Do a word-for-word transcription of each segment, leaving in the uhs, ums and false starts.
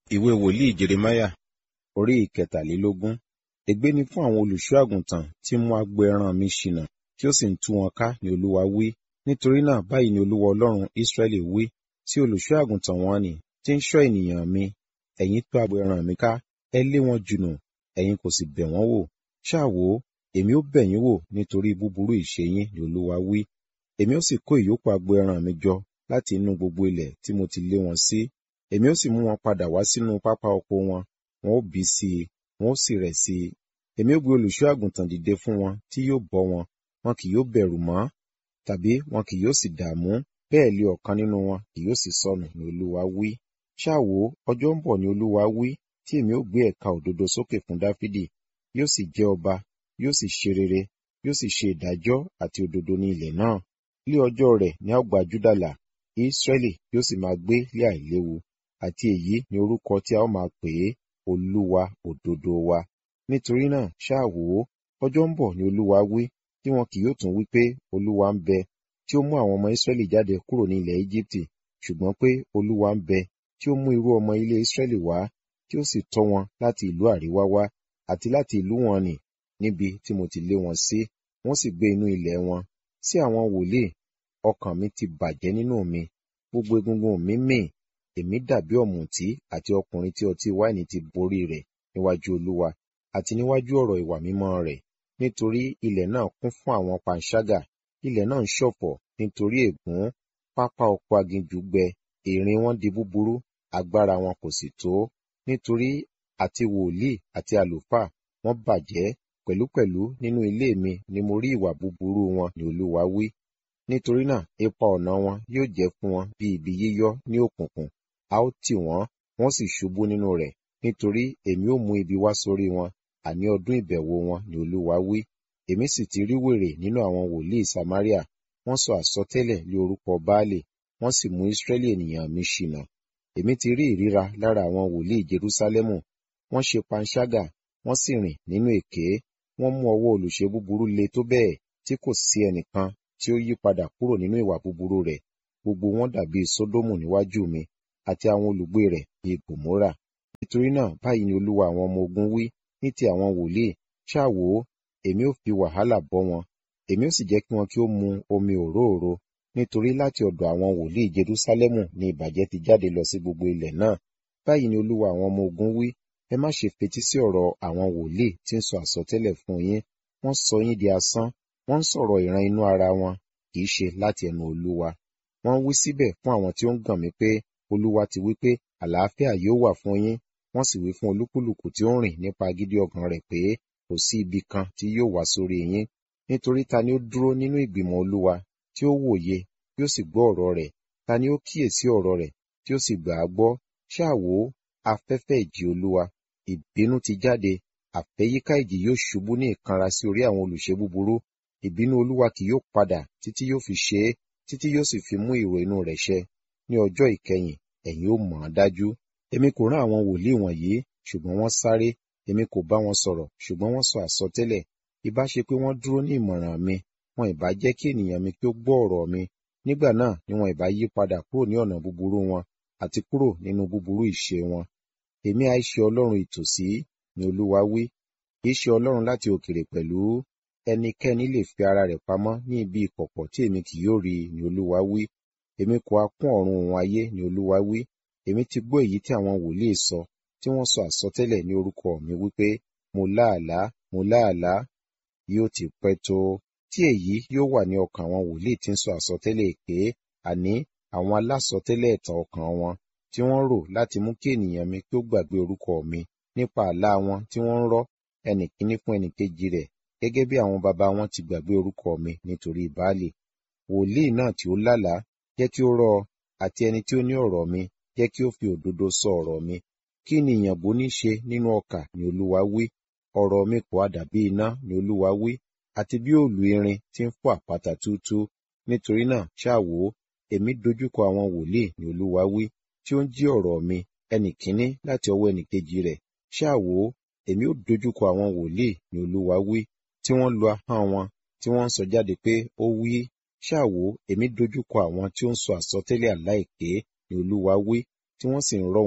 Ìwé wòlíì Jeremáyà orí ìkẹtàlélógún. Ègbé ni fún àwọn olùṣọ́ àgùntàn tí mú agbo ẹran mi ṣìnà, tí ó sì ń tú wọn ká, ni Olúwa wí. Nítorí náà báyìí ni Olúwa Ọlọ́run Israẹli wí sí olùṣọ́ àgùntàn wọn nì, tí ń ṣọ́ ènìyàn mi. Ẹ̀yin tú agbo ẹran mi ká, ẹ lé wọn jùnù, ẹ̀yin kò sì bẹ̀ wọ́n wò. Ṣáà wò ó, èmi ó bẹ̀ yín wò nítorí búburú ìṣe yín, ni Olúwa wí. Èmi ó sì kó ìyókù agbo ẹran mi jọ láti inú gbogbo ilẹ̀ tí mo ti lé wọn sí. Èmi ó sì mú wọn padà wá sínú pápá oko wọn, wọn ó bí sí i, wọn ó sì rẹ̀ sí i. Èmi ó gbé olùṣọ́ àgùntàn dìde fún wọn tí yóò bọ́ wọn, wọn kì yóò bẹ̀rù mọ́, tàbí wọn kì yóò sì dààmú, bẹ́ẹ̀ lé ọ̀kan nínú wọn kì yóò sì sọnù, ni Olúwa wí. Ṣáà wò ó, ọjọ́ ń bọ̀ ni Olúwa wí, tí èmi ó gbé ẹ̀ka òdodo sókè fún Dáfídì, yóò sì jẹ́ ọba, yóò sì ṣe rere, yóò sì ṣe ìdájọ́ àti òdodo ní ilẹ̀ náà. Ní ọjọ́ rẹ̀ ni a ó gba Júdà là, Israẹli yóò sì máa gbé ní àìléwu, àti èyí ni orúkọ tí a ó máa pè é, Olúwa òdodo wa. Nítorí náà ṣáà wò ó, ọjọ́ ń bọ̀ ni Olúwa wí, tí wọn kì yóò tún wí pé, Olúwa ń bẹ, tí ó mú àwọn ọmọ Israẹli jáde kúrò ní ilẹ̀ Ejibiti, ṣùgbọ́n pé Olúwa ń bẹ, tí ó mú irú ọmọ ilé Israẹli wá, tí ó sì tọ́ wọn láti ìlú àríwá wá, àti láti ìlú wọn nì, níbi tí mo ti lé wọn sí, wọ́n sì gbé inú ilẹ̀ wọn. Sí àwọn wòlíì, ọkàn mi ti bàjẹ́ nínú mi, gbogbo egungun mi mì, èmi dàbí ọ̀mùtí àti ọkùnrin tí ọtí wáìnì ti borí rẹ̀ níwájú Olúwa, àti níwájú ọ̀rọ̀ ìwà mímọ́ rẹ̀. Nítorí ilẹ̀ náà kún fún àwọn panṣágà, ilẹ̀ náà ń ṣọ̀fọ̀ nítorí ègún, pápá oko aginjù gbẹ, ìrìn wọn di búburú, agbára wọn kò sì tó. Nítorí àti wòlíì àti àlùfáà wọ́n bàjẹ́, pẹ̀lúpẹ̀lú nínú ilé mi ni mo rí ìwà búburú wọn, ni Olúwa wí. Nítorí náà ipa ọ̀nà wọn yóò jẹ́ fún wọn bí ibi yíyọ́ ní òkùnkùn, a ó tì wọ́n, wọ́n sì ṣubú nínú rẹ̀, nítorí èmi ó mú ibi wá sórí wọn, àní ọdún ìbẹ̀wò wọn, ni Olúwa wí. Èmi sì ti rí wèrè nínú àwọn wòlíì Samaria, wọ́n sọ àsọtẹ́lẹ̀ lé orúkọ Baálì, wọ́n sì mú Israẹli ènìyàn mi ṣìnà. Èmi ti rí ìríra lára àwọn wòlíì Jerúsálẹ́mù, wọ́n ṣe panṣágà, wọ́n sì rìn nínú èké, wọ́n mú ọwọ́ olùṣe búburú le tó bẹ́ẹ̀ tí kò sí ẹnìkan tí ó yí padà kúrò nínú ìwà búburú rẹ̀. Gbogbo wọn dàbí Sódómù níwájú mi, àti àwọn olùgbé rẹ̀ bí Gòmórà. Nítorí náà báyìí ni Olúwa àwọn ọmọ ogun wí ní ti àwọn wòlíì, ṣáà wò ó, èmi ó fi wàhálà bọ́ wọn, èmi ó sì jẹ́ kí wọn kí ó mu omi òróòro, nítorí láti ọ̀dọ̀ àwọn wòlíì Jerúsálẹ́mù ni ìbàjẹ́ ti jáde lọ sí gbogbo ilẹ̀ náà. Báyìí ni Olúwa àwọn ọmọ ogun wí, ẹ má ṣe fetí sí ọ̀rọ̀ àwọn wòlíì tí ń sọ àsọtẹ́lẹ̀ fún yín, wọ́n sọ yín di asán, wọ́n ń sọ̀rọ̀ ìran inú ara wọn, kì í ṣe láti ẹnu Olúwa. Wọ́n wí síbẹ̀ fún àwọn tí ó ń gàn mí pé, Olúwa ti wí pé, àlàáfíà yóò wà fún yín, wọ́n sì wí fún olúkúlùkù tí ó ń rìn nípa agídí ọkàn rẹ̀ pé, kò sí ibi kan tí yóò wá sórí yín. Nítorí ta ni ó dúró nínú ìgbìmọ̀ Olúwa, tí ó wòye, tí ó sì gbọ́ ọ̀rọ̀ rẹ̀? Ta ni ó kíyèsí ọ̀rọ̀ rẹ̀, tí ó sì gbà á gbọ́? Ṣáà wò ó, afẹ́fẹ́ ìjì Olúwa, ìbínú ti jáde, àfẹ́yíká ìjì yóò ṣubú ní ìkanra sí orí àwọn olùṣe búburú. Ìbínú Olúwa kì yóò padà títí yóò fi ṣe é, títí yóò sì fi mú ìrò inú rẹ̀ ṣẹ. Ní ọjọ́ ìkẹyìn, ẹ̀yin ó mọ̀ ọ́n dájú. Èmi kò rán àwọn wòlíì wọ̀nyí, ṣùgbọ́n wọ́n sáré, èmi kò bá wọn sọ̀rọ̀, ṣùgbọ́n wọ́n sọ àsọtẹ́lẹ̀. Ìbá ṣe pé wọ́n dúró ní ìmọ̀ràn mi, wọn ìbá jẹ́ kí ènìyàn mi kí ó gbọ́ ọ̀rọ̀ mi. Nígbà náà ni wọn ìbá yí padà kúrò ní ọ̀nà búburú wọn, àti kúrò nínú búburú ìṣe wọn. Èmi à í ṣe Ọlọ́run ìtòsí, ni Olúwa wí, kì í ṣe Ọlọ́run láti òkèèrè pẹ̀lú. Ẹnikẹ́ni lè fi ara rẹ̀ pamọ́ ní ibi ìkọ̀kọ̀ tí èmi kì yóò rí, ni Olúwa wí. Èmi kò ha kún ọ̀run òun ayé, ni Olúwa wí. Èmi ti gbọ́ èyí tí àwọn wòlíì sọ, tí wọ́n sọ àsọtẹ́lẹ̀ ní orúkọ mi wípé, mo lá àlá, mo lá àlá, yóò ti pẹ́ tó. Tí èyí yóò wà ní ọkàn àwọn wòlíì tí ń sọ àsọtẹ́lẹ̀ èké, àní àwọn alásọtẹ́lẹ̀ ẹ̀tàn ọkàn wọn, tí wọ́n rò láti mú kí ènìyàn mi kí ó gbàgbé orúkọ mi, nípa àlá wọn tí wọ́n ń rọ́ ẹnìkíní fún ẹnìkejì rẹ̀, gẹ́gẹ́ bí àwọn baba wọn ti gbàgbé orúkọ mi nítorí Baálì. Wòlíì náà tí ó lálàá, jẹ́ kí ó rọ́ ọ, àti ẹni tí ó ní ọ̀rọ̀ mi, jẹ́ kí ó fi òdodo sọ ọ̀rọ̀ mi. Kí ni ìyàngbò ní ṣe nínú ọkà, ni Olúwa wí. Ọ̀rọ̀ mi kò ha dàbí iná, ni Olúwa wí, àti bí òòlù irin tí ń fọ́ àpáta túútúú. Nítorí náà ṣáà wò ó, èmi dojúkọ àwọn wòlíì, ni Olúwa wí, tí ó ń jí ọ̀rọ̀ mi, ẹnìkíní láti ọwọ́ ẹnìkejì rẹ̀. Ṣáà wò ó, èmi ó dojúkọ àwọn wòlíì, ni Olúwa wí, tí wọ́n lu ahọ́n wọn, tí wọ́n ń sọ jáde pé, ó wí. Ṣáà wò ó, èmi dojúkọ àwọn tí ó ń sọ àsọtẹ́lẹ̀ àlá èké, ni Olúwa wí, tí wọ́n sì ń rọ́ wọn,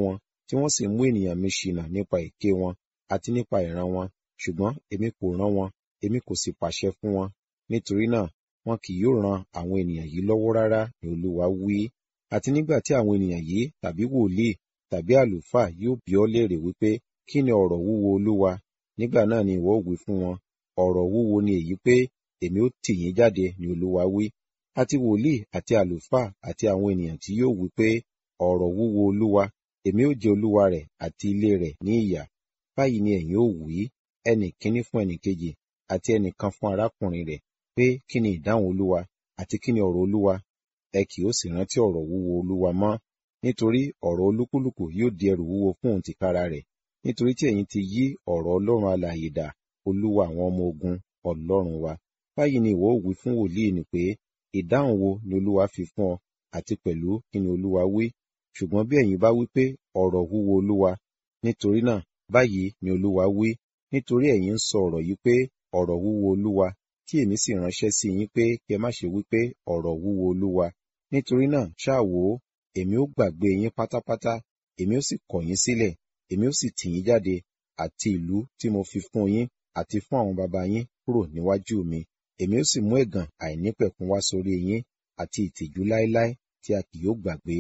tí wọ́n sì mú ènìyàn mi ṣìnà nípa èké wọn àti nípa ìran wọn, ṣùgbọ́n èmi kò rán wọn, èmi kò sì pàṣẹ fún wọn. Nítorí náà, wọn kì yóò ran àwọn ènìyàn yìí lọ́wọ́ rárá, ni Olúwa wí. Àti nígbà tí àwọn ènìyàn yìí tàbí wòlíì tàbí àlùfáà yóò bi ọ́ léèrè wípé, kí ni ọ̀rọ̀ wúwo Olúwa? Nígbà náà ni ìwọ ó wí fún wọn, ọ̀rọ̀ wúwo ni èyí pé, èmi ó tì yín jáde, ni Olúwa wí. Àti wòlíì àti àlùfáà àti àwọn ènìyàn tí yóò wí pé, ọ̀rọ̀ wúwo Olúwa, èmi ó jẹ olúwa rẹ̀ àti ilé rẹ̀ ní ìyà. Báyìí ni ẹ̀yin ó wí, ẹnì kíní fún ẹnì kejì àti ẹnìkan fún arákùnrin rẹ̀, pé kí ni ìdáhùn Olúwa àti kí ni ọ̀rọ̀ Olúwa? Ẹ kì ó sì rántí ọ̀rọ̀ wúwo Olúwa mọ́, nítorí ọ̀rọ̀ olúkúlùkù yóò di ẹrù wúwo fún òun tìkára rẹ̀, nítorí tí ẹ̀yin ti yí ọ̀rọ̀ Ọlọ́run alààyè dà, Olúwa àwọn ọmọ ogun, Ọlọ́run wa. Báyìí ni ìwọ ó wí fún wòlíì nì pé, ìdáhùn wo ni Olúwa fi fún ọ, àti pẹ̀lú kí ni Olúwa wí? Ṣùgbọ́n bí ẹ̀yin bá wí pé, ọ̀rọ̀ wúwo Olúwa, nítorí náà báyìí ni Olúwa wí, nítorí ẹ̀yin ń sọ ọ̀rọ̀ yìí pé, ọ̀rọ̀ wúwo Olúwa, tí èmi sì ránṣẹ́ sí yín pé kí ẹ má ṣe wí pé, ọ̀rọ̀ wúwo Olúwa. Nítorí náà ṣáà wò ó, èmi ó gbàgbé yín pátápátá, èmi ó sì kọ̀ yín sílẹ̀, èmi ó sì tì yín jáde, àti ìlú tí mo fi fún yín àti fún àwọn baba yín kúrò níwájú mi. Èmi ó sì mú ẹ̀gàn àìnípẹ̀kun wá sórí yín, àti ìtìjú láéláé tí a kì yóò gbàgbé.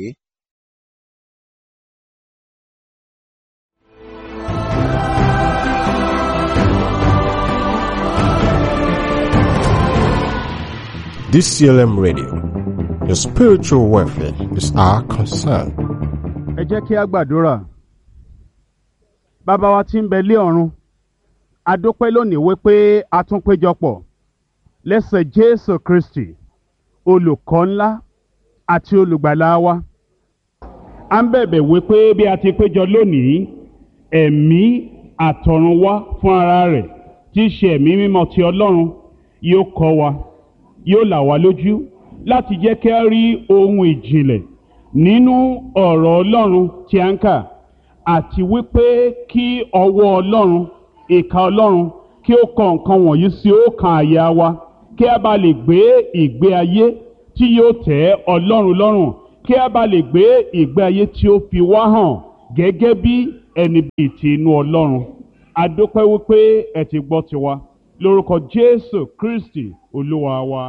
D C L M Radio, your spiritual welfare is our concern. Ẹ jẹ́ kí a gbàdúrà. Bàbá wa tí ń bẹ lé ọ̀run, a dúpẹ́ lónìí wípé a tún péjọpọ̀ lẹ́sẹ̀ Jésù Kristi, olùkọ́ ńlá àti olùgbàlà wa. À ń bẹ̀bẹ̀ wípé bí a ti péjọ lónìí, ẹ̀mí àtọ̀run wá fún ara rẹ̀ tí í ṣe ẹ̀mí mímọ́ ti Ọlọ́run yóò kọ́ wa, yóò là wá lójú láti jẹ́ kí a rí ohun ìjìnlẹ̀ nínú ọ̀rọ̀ Ọlọ́run tí a ń kà, àti wípé kí ọwọ́ Ọlọ́run, ìka Ọlọ́run, kí ó kọ nǹkan wọ̀nyí sí ọkàn àyà wa, kí a bá lè gbé ìgbé ayé tí yóò tẹ́ Ọlọ́run lọ́rùn, kí a bá lè gbé ìgbé ayé tí ó fi wá hàn gẹ́gẹ́ bí ẹni bíi ti inú Ọlọ́run. A dúpẹ́ wípé ẹ ti gbọ́ tiwa, lórúkọ Jésù Kristi Olúwa wa.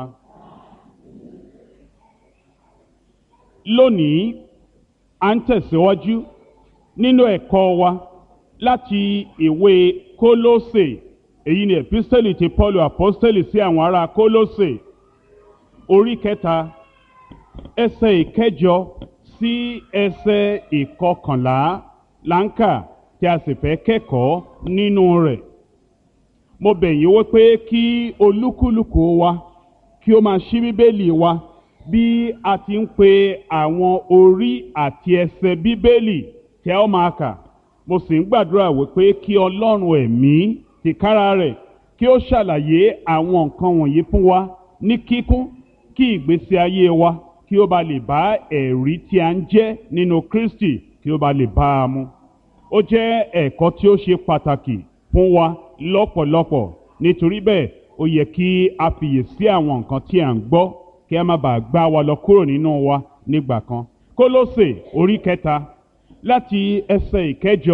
Lónìí, à ń tẹ̀síwájú nínú ẹ̀kọ́ wa láti ìwé Kólósè. Èyí ni epistẹ́lì ti Pọ́ọ̀lù àpọ́stẹ́lì sí àwọn ará Kólósè, orí kẹta, ẹsẹ̀ ìkẹjọ sí ẹsẹ̀ ìkọkànlá láǹkà tí a sì fẹ́ kẹ́kọ̀ọ́ nínú rẹ̀. Mo bẹ̀ yín wípé kí olúkúlùkù wa kí ó máa ṣí Bíbélì wa bí a ti ń pe àwọn orí àti ẹsẹ̀ Bíbélì tí a ó máa kà. Mo sì ń gbàdúrà wípé kí Ọlọ́run ẹ̀mí tìkára rẹ̀ kí ó ṣàlàyé àwọn nǹkan wọ̀nyí fún wa ní kíkún, kí ìgbésí ayé wa kí ó bá lè bá ẹ̀rí tí a ń jẹ́ nínú Kristi kí ó bá lè bá a mu. Ó jẹ́ ẹ̀kọ́ tí ó ṣe pàtàkì fún wa lọ́pọ̀lọpọ̀, nítorí bẹ́ẹ̀ ó yẹ kí a fiyèsí àwọn nǹkan tí a ń gbọ́ kí a má bàa gbá wa lọ kúrò nínú wa nígbà kan. Kólósè orí kẹta láti ẹsẹ̀ ìkẹjọ.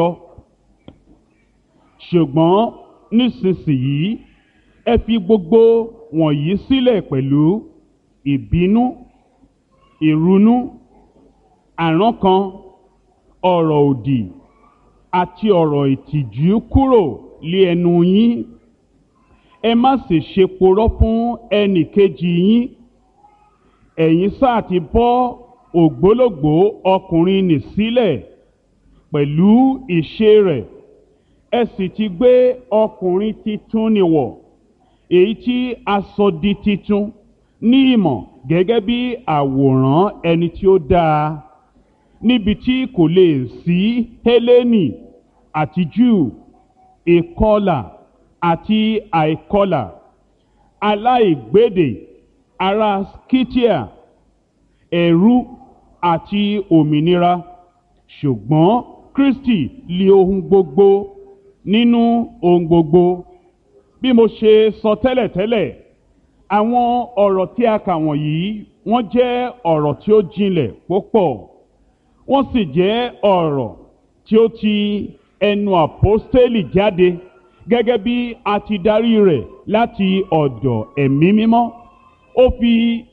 Ṣùgbọ́n nísinsìnyí ẹ fi gbogbo wọ̀nyí sílẹ̀ pẹ̀lú ìbínú, ìrunú, àrankàn, ọ̀rọ̀ òdì àti ọ̀rọ̀ ìtìjú kúrò lé ẹnu yín. Ẹ má sì ṣe porọ́ fún ẹnì kejì yín. Ẹ̀yin sáà ti bọ́ ògbólógbòó ọkùnrin nì sílẹ̀ pẹ̀lú ìṣe rẹ̀, ẹ sì ti gbé ọkùnrin titun nì wọ̀, èyí tí a sọ di titun ní ìmọ̀ gẹ́gẹ́ bí àwòrán ẹni tí ó dáa, níbi tí kò lè sí Hélénì àti Júù, ìkọlà àti àìkọlà, aláìgbédè, ará Skítíà, ẹ̀rú àti òmìnira, ṣùgbọ́n Kristi lé ohun gbogbo nínú ohun gbogbo. Bí mo ṣe sọ tẹ́lẹ̀tẹ́lẹ̀, àwọn ọ̀rọ̀ tí a kà wọ̀nyí wọ́n jẹ́ ọ̀rọ̀ tí ó jinlẹ̀ púpọ̀, wọ́n sì jẹ́ ọ̀rọ̀ tí ó ti ẹnu àpọ́stélì jáde gẹ́gẹ́ bí a ti darí rẹ̀ láti ọ̀dọ̀ ẹ̀mí mímọ́. Ó fi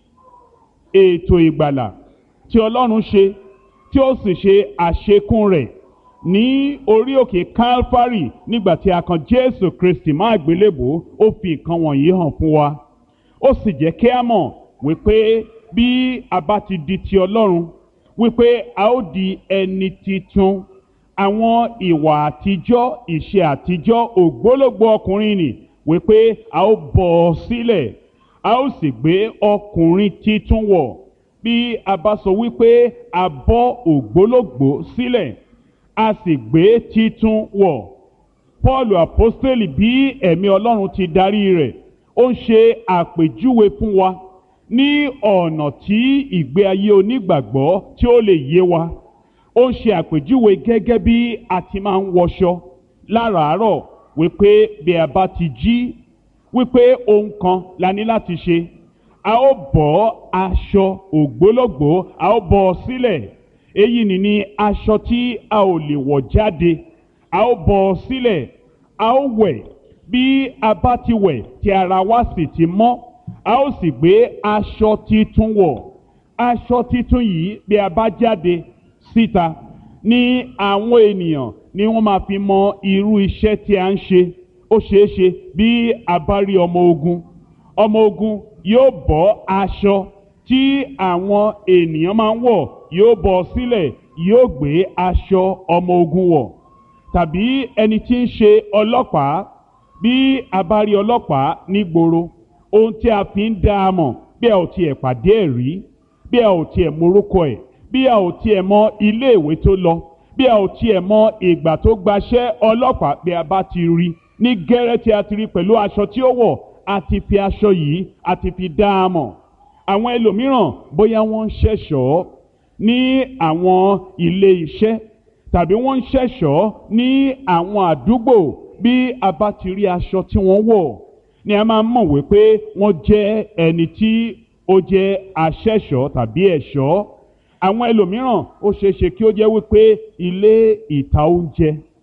ètò ìgbàlà tí Ọlọ́run ṣe tí ó sì ṣe àṣekún rẹ̀ ní orí òkè Calvary nígbà tí a kan Jésù Kristi mọ́ àgbélébùú. Ó fi nǹkan wọ̀nyí hàn fún wa. Ó sì jẹ́ kí a mọ̀ wípé bí a bá ti di ti Ọlọ́run wípé a ó di ẹni titun. Àwọn ìwà àtijọ́, ìṣe àtijọ́, ògbólógbòó ọkùnrin nì wípé a ó bọ̀ ọ́ sílẹ̀, a ó sì gbé ọkùnrin titun wọ̀. Bí a bá sọ wípé a bọ́ ògbólógbòó sílẹ̀, a sì gbé titun wọ̀. Pọ́ọ̀lù àpọ́stélì bí ẹ̀mí Ọlọ́run ti darí rẹ̀, ó ń ṣe àpèjúwe fún wa ní ọ̀nà tí ìgbé ayé onígbàgbọ́ tí ó lè yé wa. Ó ń ṣe àpèjúwe gẹ́gẹ́ bí a ti máa ń wọṣọ láràárọ̀ wípé bí a bá ti jí wípé ohun kan la ní láti ṣe. A ó bọ́ aṣọ ògbólógbòó, a ó bọ́ ọ sílẹ̀. Èyí ni ní aṣọ tí a ò lè wọ̀ jáde, a ó bọ́ ọ sílẹ̀. A ó wẹ̀, bí a bá ti wẹ̀ tí ara wa sì ti mọ́, a ó sì gbé aṣọ titun wọ̀. Aṣọ titun yìí bí a bá jáde síta ní àwọn ènìyàn ni wọ́n máa fi mọ irú iṣẹ́ tí a ń ṣe. Ó ṣeé ṣe bí a bá rí ọmọ ogun, ọmọ ogun yóò bọ́ aṣọ tí àwọn ènìyàn máa ń wọ̀, yóò bọ́ sílẹ̀, yóò gbé aṣọ ọmọ ogun wọ̀. Tàbí ẹni tí ń ṣe ọlọ́pàá, bí a bá rí ọlọ́pàá nígboro, ohun tí a fi ń dá a mọ̀ bí a ò tiẹ̀ pàdé ẹ̀ rí, bí a ò tiẹ̀ morúkọ ẹ̀, bí a ò tiẹ̀ mọ ilé ìwé tó lọ, bí a ò tiẹ̀ mọ ìgbà tó gbaṣẹ́ ọlọ́pàá, bí a bá ti rí ní gẹ́rẹ́ tí a ti rí pẹ̀lú aṣọ tí ó wọ̀, a ti fi aṣọ yìí a ti fi dá a mọ̀. Àwọn ẹlòmíràn bóyá wọ́n ń ṣẹ̀ṣọ́ ní àwọn ilé iṣẹ́ tàbí wọ́n ń ṣẹ̀ṣọ́ ní àwọn àdúgbò, bí a bá ti rí aṣọ tí wọ́n wọ̀ ni a máa mọ̀ wípé wọ́n jẹ́ ẹni tí ó jẹ́ aṣẹ̀ṣọ́ tàbí ẹ̀ṣọ́. Àwọn ẹlòmíràn ó ṣeé ṣe kí ó jẹ́ wípé ilé ìta oúnjẹ